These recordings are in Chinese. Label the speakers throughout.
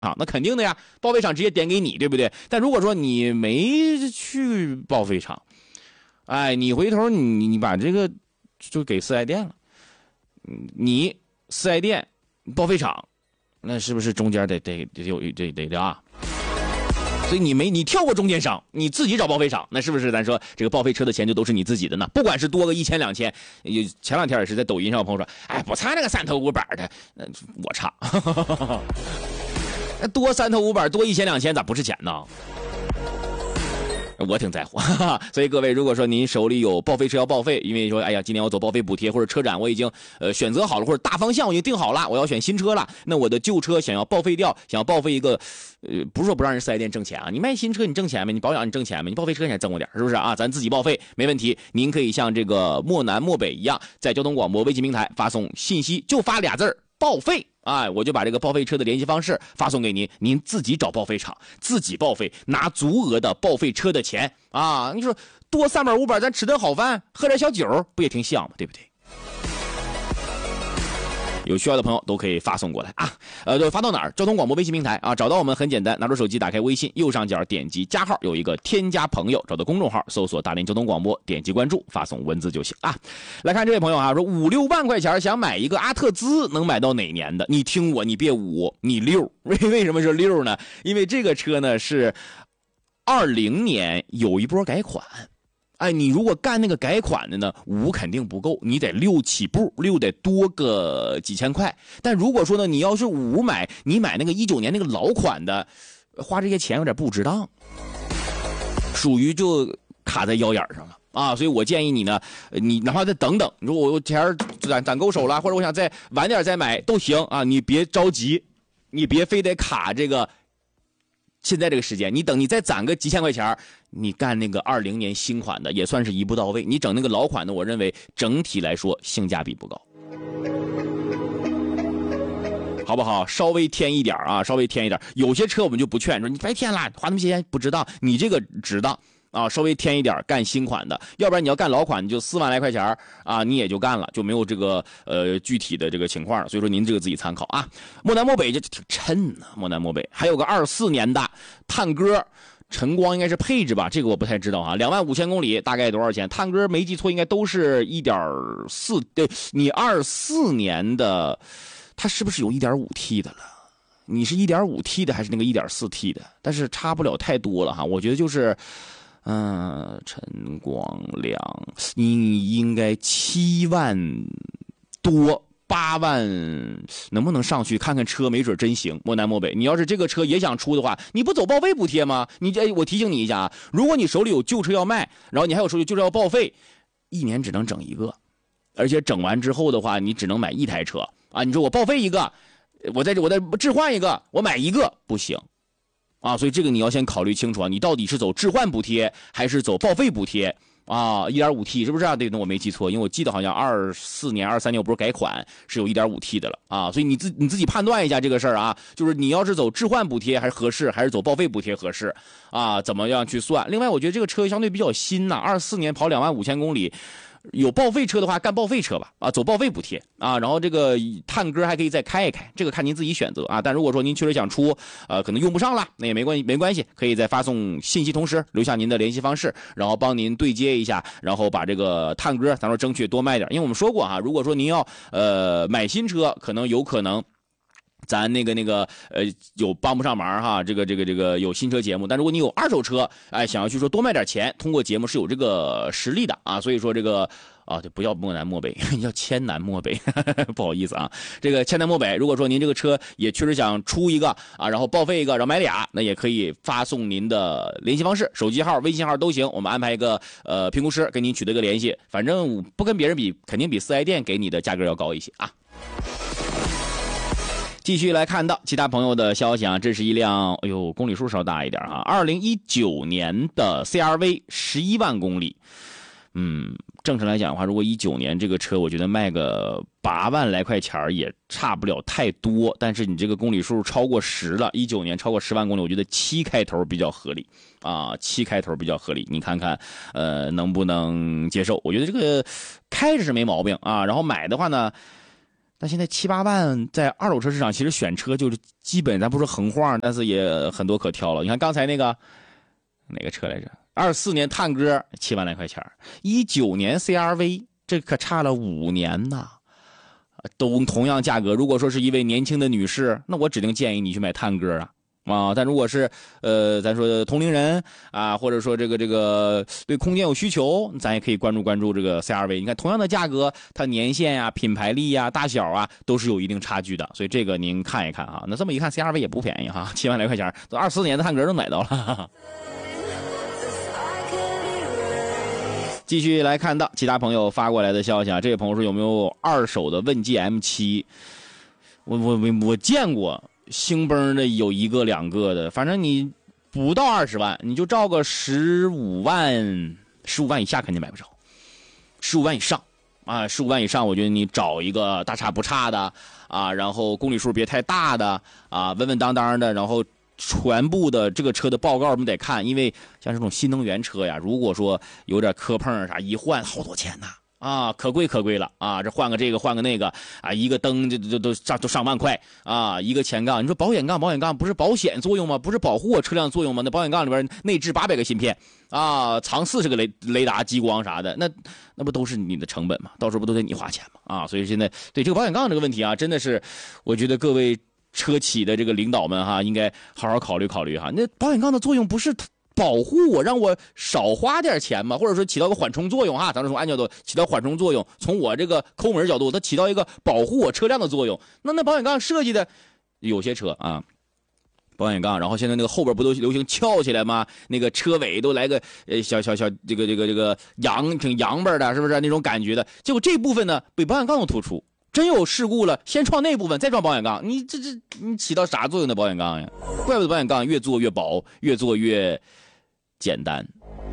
Speaker 1: 啊，那肯定的呀，报废厂直接点给你，对不对？但如果说你没去报废厂，哎，你回头你把这个就给四 S 店了，你四 S 店报废厂，那是不是中间得有得啊？所以你跳过中间商，你自己找报废厂，那是不是咱说这个报废车的钱就都是你自己的呢？不管是多个1000、2000，前两天也是在抖音上有朋友说，哎，不差那个3头5板的，我差，多3头5板多1000、2000咋不是钱呢？我挺在乎，所以各位，如果说您手里有报废车要报废，因为说哎呀，今年我走报废补贴或者车展我已经选择好了，或者大方向我已经定好了，我要选新车了，那我的旧车想要报废掉，想要报废一个不是说不让人4S店挣钱啊，你卖新车你挣钱没？你保养你挣钱没？你报废车你还挣我点，是不是啊？咱自己报废没问题，您可以像这个漠南漠北一样，在交通广播微信平台发送信息，就发俩字报废。哎，我就把这个报废车的联系方式发送给您，您自己找报废厂，自己报废，拿足额的报废车的钱啊！你说多3板5板，咱吃顿好饭，喝点小酒，不也挺香吗？对不对？有需要的朋友都可以发送过来啊。发到哪儿？交通广播微信平台啊，找到我们很简单，拿出手机打开微信，右上角点击加号，有一个添加朋友，找到公众号，搜索大连交通广播，点击关注，发送文字就行啊。来看这位朋友啊，说5、6万块钱想买一个阿特兹，能买到哪年的？你听我，你别5，你6。为什么是6呢？因为这个车呢是20年有一波改款。哎，你如果干那个改款的呢，5肯定不够，你得6起步，6得多个几千块。但如果说呢，你要是5买，你买那个19年那个老款的，花这些钱有点不值当，属于就卡在腰眼上了啊。所以我建议你呢，你哪怕再等等，如果我钱攒够手了，或者我想再晚点再买都行啊，你别着急，你别非得卡这个。现在这个时间，你等你再攒个几千块钱，你干那个20年新款的也算是一步到位。你整那个老款的，我认为整体来说性价比不高，好不好？稍微添一点啊，稍微添一点。有些车我们就不劝，说你白添了，花那么些钱不值当。你这个值当啊，稍微添一点干新款的，要不然你要干老款，你就4万来块钱啊，你也就干了，就没有这个具体的这个情况了。所以说您这个自己参考啊。漠南漠北这挺沉呢，漠南漠北还有个24年的探歌。晨光应该是配置吧，这个我不太知道啊。25000公里大概多少钱？探歌没记错应该都是1.4，对，你24年的，它是不是有 1.5T 的了？你是 1.5T 的还是那个 1.4T 的？但是差不了太多了哈，我觉得就是。陈光亮，你应该7万多8万，能不能上去看看车？没准真行。漠南漠北，你要是这个车也想出的话，你不走报废补贴吗？我提醒你一下啊，如果你手里有旧车要卖，然后你还有手里旧车要报废，1年只能整一个，而且整完之后的话，你只能买1台车啊。你说我报废一个，我再置换一个，我买一个不行。啊，所以这个你要先考虑清楚啊，你到底是走置换补贴还是走报废补贴啊 ？1.5T 是不是啊？对，那我没记错，因为我记得好像24年、23年我不是改款是有 1.5T 的了啊，所以你自己判断一下这个事儿啊，就是你要是走置换补贴还是合适，还是走报废补贴合适啊？怎么样去算？另外，我觉得这个车相对比较新呐，24年跑25000公里。有报废车的话干报废车吧，啊，走报废补贴啊，然后这个探歌还可以再开一开，这个看您自己选择啊。但如果说您确实想出，可能用不上了，那也没关系，可以再发送信息，同时留下您的联系方式，然后帮您对接一下，然后把这个探歌咱说争取多卖点，因为我们说过哈，如果说您要买新车，有可能。咱那个有帮不上忙哈，这个有新车节目，但如果你有二手车，哎，想要去说多卖点钱，通过节目是有这个实力的啊，所以说这个啊，就不要漠南漠北，叫千南漠北，不好意思啊，这个千南漠北，如果说您这个车也确实想出一个啊，然后报废一个，然后买俩，那也可以发送您的联系方式、手机号、微信号都行，我们安排一个评估师跟您取得一个联系，反正不跟别人比，肯定比4S店给你的价格要高一些啊。继续来看到其他朋友的消息啊，这是一辆，哎呦，公里数稍大一点啊，2019年的 CRV 11万公里。正常来讲的话，如果19年这个车，我觉得卖个8万来块钱也差不了太多。但是你这个公里数超过10了，19年超过10万公里，我觉得7开头比较合理啊，7开头比较合理。你看看，能不能接受？我觉得这个开着是没毛病啊，然后买的话呢。 但现在7、8万在二手车市场，其实选车就是基本咱不说横晃，但是也很多可挑了。你看刚才那个哪个车来着？24年探歌7万来块钱，19年 CRV 这可差了5年呐，都同样价格。如果说是一位年轻的女士，那我指定建议你去买探歌啊，但如果是咱说同龄人啊，或者说这个对空间有需求，咱也可以关注这个 CRV。你看同样的价格，它年限呀、品牌力呀、大小啊，都是有一定差距的，所以这个您看一看啊。那这么一看 ，CRV 也不便宜哈，7万来块钱，都24年的探歌都买到了。继续来看到其他朋友发过来的消息啊，这位朋友说有没有二手的问界 M7？ 我见过。星崩的有1个2个的，反正你不到20万，你就照个15万以下肯定买不着，15万以上啊，15万以上，我觉得你找一个大差不差的啊，然后公里数别太大的啊，稳稳当当的，然后全部的这个车的报告我们得看，因为像这种新能源车呀，如果说有点磕碰啥，一换好多钱呐。啊，可贵了啊！这换个这个，换个那个啊，一个灯都上万块啊！一个前杠，你说保险杠不是保险作用吗？不是保护我车辆作用吗？那保险杠里边内置800个芯片啊，藏40个雷达、激光啥的，那不都是你的成本吗？到时候不都得你花钱吗？啊，所以现在对这个保险杠这个问题啊，真的是，我觉得各位车企的这个领导们哈，应该好好考虑哈。那保险杠的作用不是保护我，让我少花点钱嘛，或者说起到个缓冲作用哈。咱们从安全角度起到缓冲作用，从我这个抠门角度，它起到一个保护我车辆的作用。那保险杠设计的有些车啊，保险杠，然后现在那个后边不都流行翘起来吗？那个车尾都来个小这个挺洋巴的，是不是那种感觉的？结果这部分呢比保险杠突出。真有事故了，先撞那部分，再撞保险杠，你你起到啥作用的保险杠呀？怪不得保险杠越做越薄，越做越简单。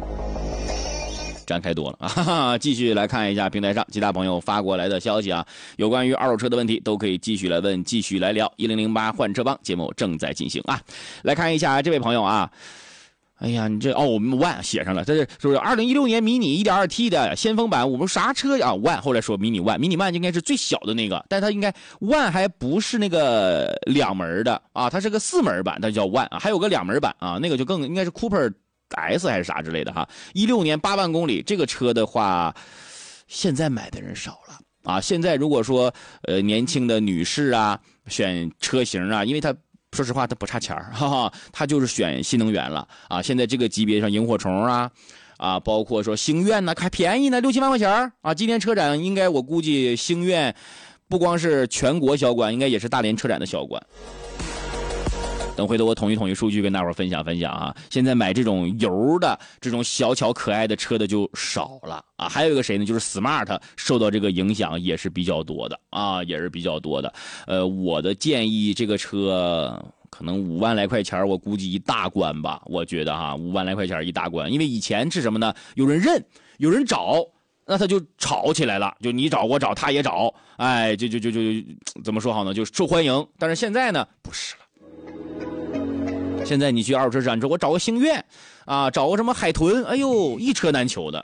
Speaker 1: 展开多了啊！继续来看一下平台上其他朋友发过来的消息啊，有关于二手车的问题都可以继续来问，继续来聊。1008换车帮节目正在进行啊，来看一下这位朋友啊。哎呀，你这我们万写上了，这是说2016年迷你 1.2T 的先锋版，我们啥车啊？万后来说迷你万应该是最小的那个，但它应该万还不是那个2门的啊，它是个4门版，它叫万啊，还有个2门版啊，那个就更应该是 Cooper S 还是啥之类的哈。16年8万公里，这个车的话，现在买的人少了啊。现在如果说年轻的女士啊选车型啊，因为它。说实话，它不差钱哈，它就是选新能源了啊！现在这个级别上，萤火虫啊，包括说星愿呢，还便宜呢，6、7万块钱啊！今年车展应该我估计星愿不光是全国销冠，应该也是大连车展的销冠。等回头我统一数据跟大伙分享啊！现在买这种油的这种小巧可爱的车的就少了啊！还有一个谁呢？就是 Smart 受到这个影响也是比较多的啊，也是比较多的。我的建议，这个车可能5万来块钱，我估计一大关吧。我觉得哈，5万来块钱一大关，因为以前是什么呢？有人认，有人找。那他就吵起来了，就你找我找他也找，哎，就怎么说好呢？就受欢迎。但是现在呢，不是了。现在你去二手车市场之后，我找个星愿啊，找个什么海豚，哎呦，一车难求的。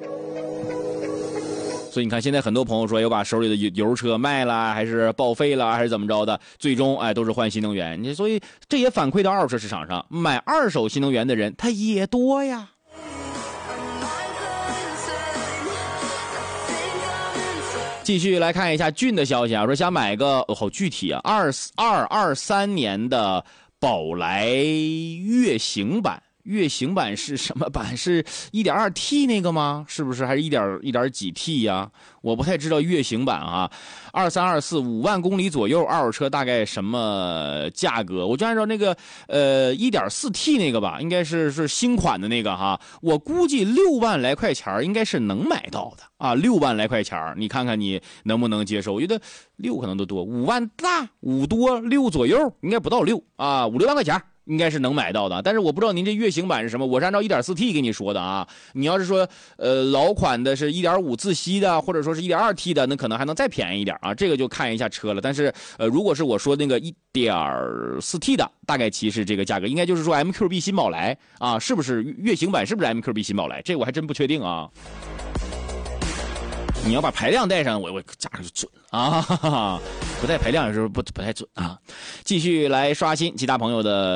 Speaker 1: 所以你看，现在很多朋友说要把手里的油车卖了，还是报废了，还是怎么着的，最终都是换新能源。所以这也反馈到二手车市场上，买二手新能源的人他也多呀。继续来看一下俊的消息啊，说想买个好具体啊，23年的宝来悦行版。悦行版是什么版？是 1.2T 那个吗？是不是还是1点几 T 呀？我不太知道悦行版啊。23、24 5万公里左右，二手车大概什么价格？我就按照那个1.4T 那个吧，应该是新款的那个哈。我估计6万来块钱应该是能买到的啊，6万来块钱，你看看你能不能接受？我觉得6可能都多，5万大，5多6左右，应该不到6啊，5、6万块钱。应该是能买到的，但是我不知道您这悦行版是什么，我是按照 1.4T 给你说的啊。你要是说老款的是1.5自吸的，或者说是 1.2T 的，那可能还能再便宜一点啊，这个就看一下车了。但是如果是我说那个 1.4T 的，大概其实这个价格应该就是说 MQB 新宝来啊，是不是悦行版是不是 MQB 新宝来？这我还真不确定啊。 你要把排量带上，我加上就准啊，不带排量有时候不太准啊。继续来刷新其他朋友的